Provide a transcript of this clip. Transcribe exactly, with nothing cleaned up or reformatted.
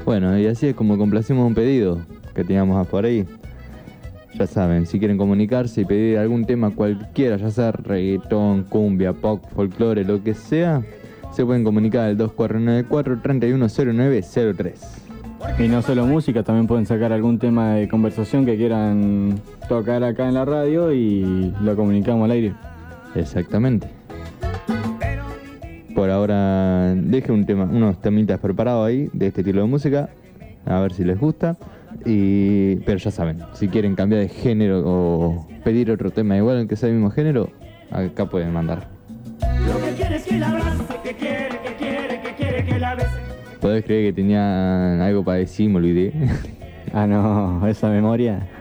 Bueno, y así es como complacimos un pedido que teníamos por ahí. Ya saben, si quieren comunicarse y pedir algún tema cualquiera, ya sea reggaetón, cumbia, pop, folclore, lo que sea, se pueden comunicar al dos cuatro nueve cuatro, tres uno cero nueve cero tres. Y no solo música, también pueden sacar algún tema de conversación que quieran tocar acá en la radio y lo comunicamos al aire. Exactamente. Por ahora deje un tema, unos temitas preparados ahí de este estilo de música, a ver si les gusta. Y, pero ya saben, si quieren cambiar de género o pedir otro tema igual que sea el mismo género, acá pueden mandar. Lo que quiere es que la abrace, que quiere, que quiere, que quiere que la bese. ¿Podés creer que tenía algo para decir? Me olvidé. Ah, no, esa memoria.